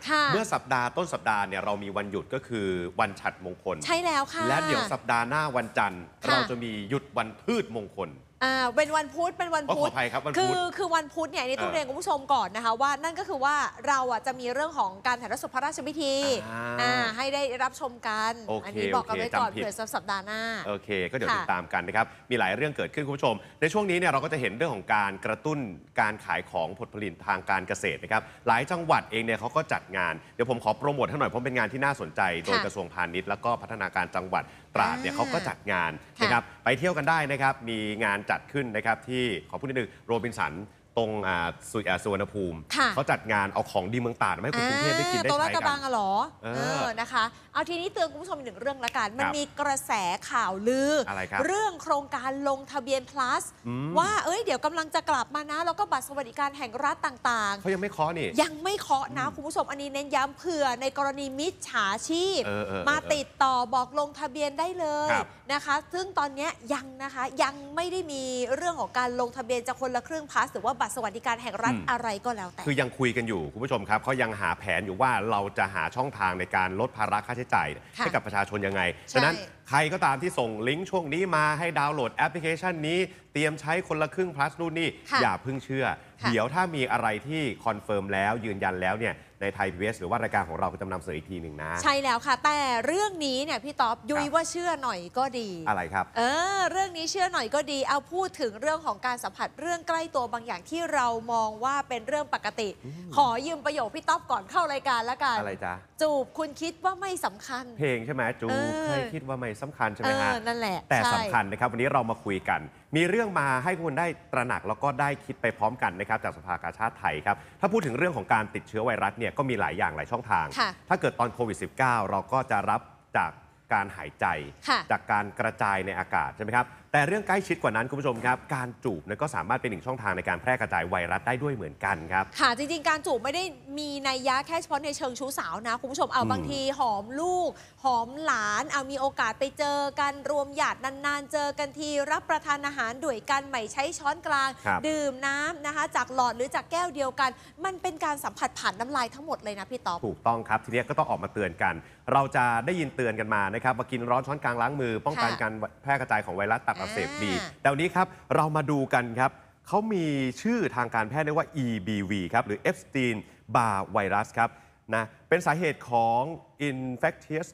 เมื่อสัปดาห์ต้นสัปดาห์เนี่ยเรามีวันหยุดก็คือวันฉัตรมงคลใช่แล้วค่ะและเดี๋ยวสัปดาห์หน้าวันจันทร์เราจะมีหยุดวันพืชมงคลเป็นวันพุธขออภัยครับวันพุธคือวันพุธเนี่ยนี่ต้องเรียนคุณผู้ชมก่อนนะคะว่านั่นก็คือว่าเราจะมีเรื่องของการถ่ายทอดสดพระราชพิธีให้ได้รับชมกันอันนี้บอกกันไว้ก่อนเผื่อสัปดาห์หน้าโอเคก็เดี๋ยวติดตามกันนะครับมีหลายเรื่องเกิดขึ้นคุณผู้ชมในช่วงนี้เนี่ยเราก็จะเห็นเรื่องของการกระตุ้นการขายของผลผลิตทางการเกษตรนะครับหลายจังหวัดเองเนี่ยเขาก็จัดงานเดี๋ยวผมขอโปรโมทให้หน่อยเพราะเป็นงานที่น่าสนใจโดยกระทรวงพาณิชย์แล้วก็พัฒนาการจังหวัดตราดเนี่ยเขาก็จัดงานนะครับไปเที่ยวกันได้นะครับมีงานจัดขึ้นนะครับที่ขอพูดนิดนึงโรบินสันตรงสุวรรณภูมิเขาจัดงานเอาของดีเมืองตราดมาให้คนกรุงเทพได้กินได้ใช้กันตัวกระบังเหรอนะคะเอาทีนี้เตือนคุณผู้ชมอีกหนึ่งเรื่องละกันมันมีกระแสข่าวลือเรื่องโครงการลงทะเบียน plus ว่าเดี๋ยวกำลังจะกลับมานะแล้วก็บัตรสวัสดิการแห่งรัฐต่างๆเขายังไม่เคาะนี่ยังไม่เคาะนะคุณผู้ชมอันนี้เน้นย้ำเผื่อในกรณีมิจฉาชีพมาติดต่อบอกลงทะเบียนได้เลยนะคะซึ่งตอนนี้ยังไม่ได้มีเรื่องของการลงทะเบียนจะคนละครึ่ง plus หรือว่าบัตรสวัสดิการแห่งรัฐอะไรก็แล้วแต่คือยังคุยกันอยู่คุณผู้ชมครับเขายังหาแผนอยู่ว่าเราจะหาช่องทางในการลดภาระค่าใช้จ่ายให้กับประชาชนยังไงฉะนั้นใครก็ตามที่ส่งลิงก์ช่วงนี้มาให้ดาวน์โหลดแอปพลิเคชันนี้เตรียมใช้คนละครึ่ง plus นู่นนี่อย่าเพิ่งเชื่อเดี๋ยวถ้ามีอะไรที่คอนเฟิร์มแล้วยืนยันแล้วเนี่ยในไทย PBS หรือว่ารายการของเราก็จะนำเสนออีกทีหนึ่งนะใช่แล้วค่ะแต่เรื่องนี้เนี่ยพี่ต๊อบยุ้ยว่าเชื่อหน่อยก็ดีอะไรครับเรื่องนี้เชื่อหน่อยก็ดีเอาพูดถึงเรื่องของการสัมผัสเรื่องใกล้ตัวบางอย่างที่เรามองว่าเป็นเรื่องปกติขอยืมประโยคพี่ต๊อบก่อนเข้ารายการแล้วกันอะไรจ๊ะจูบคุณคิดว่าไม่สำคัญเพลงใช่ไหมจูบใครคิดว่าไม่สำคัญใช่ไหมฮะนั่นแหละแต่สำคัญนะครับวันนี้เรามาคุยกันมีเรื่องมาให้คุณได้ตระหนักแล้วก็ได้คิดไปพร้อมกันนะครับจากสภากาชาดไทยครับถ้าพูดถึงเรื่องของการติดเชื้อไวรัสเนี่ยก็มีหลายอย่างหลายช่องทางถ้าเกิดตอนโควิด -19 เราก็จะรับจากการหายใจจากการกระจายในอากาศใช่ไหมครับแต่เรื่องใกล้ชิดกว่านั้นคุณผู้ชมครับการจูบก็สามารถเป็นหนึ่งช่องทางในการแพร่กระจายไวรัสได้ด้วยเหมือนกันครับค่ะจริงๆการจูบไม่ได้มีนัยยะแค่เฉพาะในเชิงชู้สาวนะคุณผู้ชมบางทีหอมลูกหอมหลานมีโอกาสไปเจอกันรวมญาตินานๆเจอกันทีรับประทานอาหารด้วยกันไม่ใช้ช้อนกลางดื่มน้ำนะคะจากหลอดหรือจากแก้วเดียวกันมันเป็นการสัมผัสผ่านน้ำลายทั้งหมดเลยนะพี่ต๊อบถูกต้องครับทีนี้ก็ต้องออกมาเตือนกันเราจะได้ยินเตือนกันมานะครับมากินร้อนช้อนกลางล้างมือป้องกันการแพร่กระจายของไวรัสตับอักเสบบีแต่วันนี้ครับเรามาดูกันครับเขามีชื่อทางการแพทย์เรียกว่า EBV ครับหรือ Epstein-Barr Virus ครับนะเป็นสาเหตุของ Infectious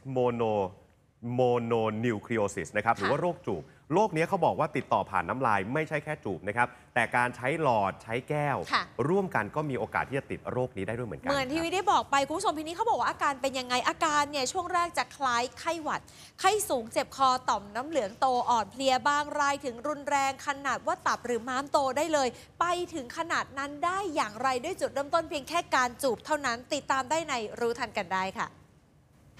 Mononucleosis นะครับหรือว่าโรคจูบโรคนี้เขาบอกว่าติดต่อผ่านน้ำลายไม่ใช่แค่จูบนะครับแต่การใช้หลอดใช้แก้วร่วมกันก็มีโอกาสที่จะติดโรคนี้ได้ด้วยเหมือนกันเหมือนที่วิได้บอกไปคุณผู้ชมทีนี้เขาบอกว่าอาการเป็นยังไงอาการเนี่ยช่วงแรกจะคล้ายไข้หวัดไข้สูงเจ็บคอต่อมน้ำเหลืองโตอ่อนเพลียบางรายถึงรุนแรงขนาดว่าตับหรือม้ามโตได้เลยไปถึงขนาดนั้นได้อย่างไรด้วยจุดเริ่มต้นเพียงแค่การจูบเท่านั้นติดตามได้ในรู้ทันกันได้ค่ะ